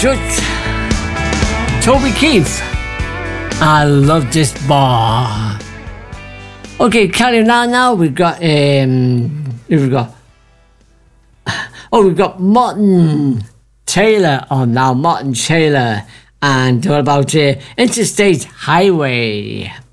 Just Toby Keith. I love this bar. Okay, carrying on now. We've got we've got Martin Taylor on now. Martin Taylor, and what about Interstate Highway?